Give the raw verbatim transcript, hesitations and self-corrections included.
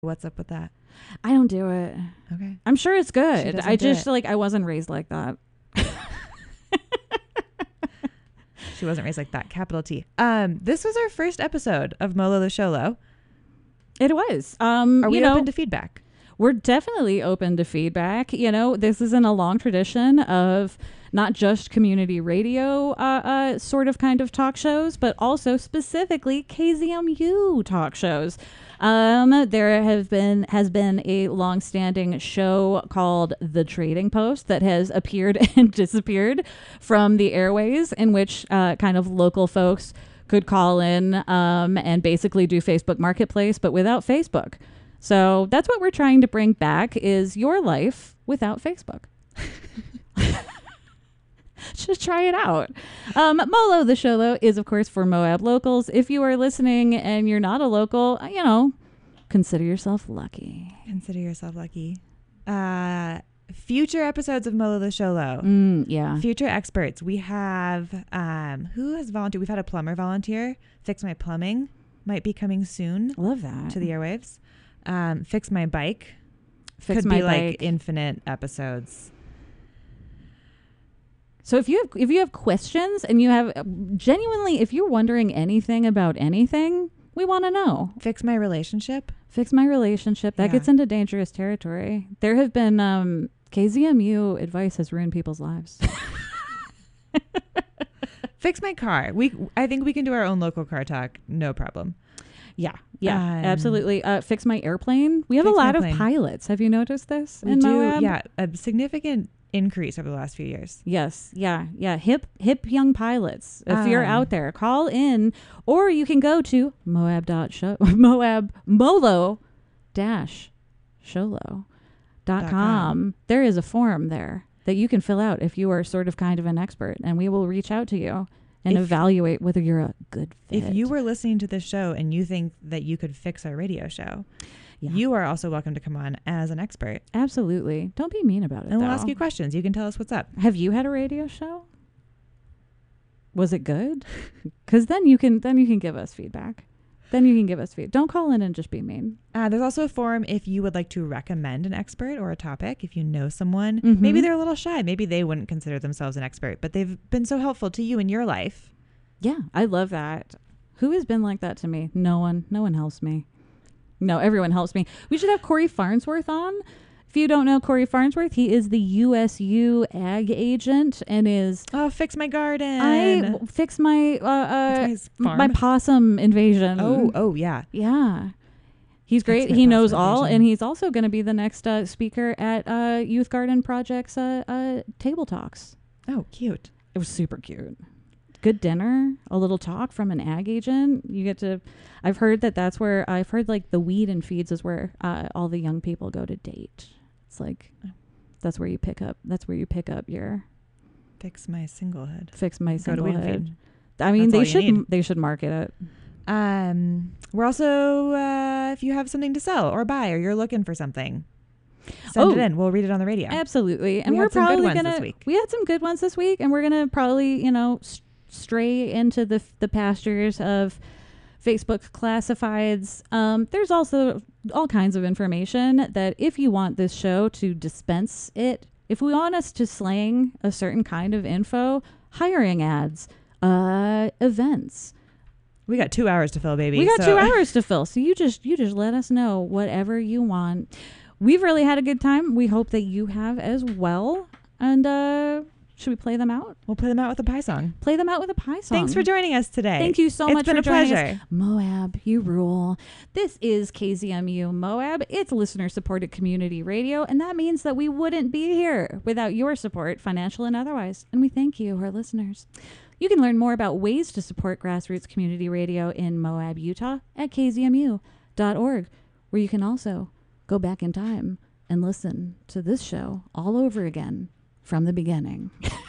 What's up with that? I don't do it. Okay. I'm sure it's She good. doesn't I do just it. like I wasn't raised like that. She wasn't raised like that. Capital T. Um, this was our first episode of Molo the Sholo. It was. Um, Are we you know, open to feedback? we're definitely open to feedback. You know, this isn't a long tradition of not just community radio uh, uh, sort of kind of talk shows, but also specifically K Z M U talk shows. Um, there have been has been a long-standing show called The Trading Post that has appeared and disappeared from the airways, in which uh, kind of local folks could call in um, and basically do Facebook Marketplace, but without Facebook. So that's what we're trying to bring back is your life without Facebook. Just try it out. Um, Molo the Sholo is, of course, for Moab locals. If you are listening and you're not a local, uh, you know, consider yourself lucky. Consider yourself lucky. Uh, future episodes of Molo the Sholo. Mm, yeah. Future experts. We have, um, who has volunteered? We've had a plumber volunteer. Fix My Plumbing might be coming soon Love that. to the airwaves. Um, Fix My Bike. Fix Could my be bike. like infinite episodes. So if you have if you have questions and you have genuinely, if you're wondering anything about anything, we want to know. Fix My Relationship. Fix my relationship. That Yeah. gets into dangerous territory. There have been um, K Z M U advice has ruined people's lives. Fix My Car. We I think we can do our own local car talk. No problem. Yeah, yeah, Um, absolutely. Uh, fix my airplane. We have Fix a My lot of Plane. pilots. Have you noticed this? We in do. Moab? Yeah. A significant increase over the last few years. Yes. Yeah. Yeah. Hip, hip young pilots. If you're Um, out there, call in, or you can go to Moab dot show Moab Molo dash Sholo dot Dot com. com. There is a form there that you can fill out if you are sort of kind of an expert, and we will reach out to you and If- evaluate whether you're a good fit. If you were listening to this show and you think that you could fix our radio show, Yeah. you are also welcome to come on as an expert. Absolutely. Don't be mean about it. And we'll though. ask you questions. You can tell us what's up. Have you had a radio show? Was it good? Because then you can then you can give us feedback. Then you can give us feedback. Don't call in and just be mean. Uh, there's also a forum if you would like to recommend an expert or a topic. If you know someone, Mhm. maybe they're a little shy. Maybe they wouldn't consider themselves an expert, but they've been so helpful to you in your life. Yeah, I love that. Who has been like that to me? No one. No one helps me. No, everyone helps me. We should have Corey Farnsworth on. If you don't know Corey Farnsworth, he is the U S U ag agent and is Oh, Fix My Garden. I fix my uh, Fix uh my farm. my possum invasion. Oh, oh yeah. Yeah. He's great. my He knows possum all, invasion. and he's also going to be the next uh, speaker at uh, Youth Garden Project's uh, uh, Table Talks. Oh, cute. It was super cute. Good dinner, a little talk from an ag agent. You get to, I've heard that that's where, I've heard like the weed and feeds is where uh, all the young people go to date. It's like, that's where you pick up, that's where you pick up your Fix My Singlehood. fix my Go to Weed and singlehood. Feed. I mean, That's all they you should, need. they should market it. Um, we're also, uh, if you have something to sell or buy or you're looking for something, send Oh. it in. We'll read it on the radio. Absolutely. And We we are had some good probably ones gonna this week. we had some good ones this week, and we're gonna probably, you know, s- stray into the the pastures of Facebook classifieds. Um, there's also all kinds of information that if you want this show to dispense it, if we want us to slang a certain kind of info, hiring ads, uh, events. We got two hours to fill, baby. We got so- two hours to fill, so you just you just let us know whatever you want. We've really had a good time. We hope that you have as well. And uh, should we play them out? We'll play them out with a pie song. Play them out with a pie song. Thanks for joining us today. Thank you so It's much been for a joining us. pleasure. Moab, you rule. This is K Z M U Moab. It's listener-supported community radio, and that means that we wouldn't be here without your support, financial and otherwise. And we thank you, our listeners. You can learn more about ways to support grassroots community radio in Moab, Utah at k z m u dot org, where you can also go back in time and listen to this show all over again from the beginning.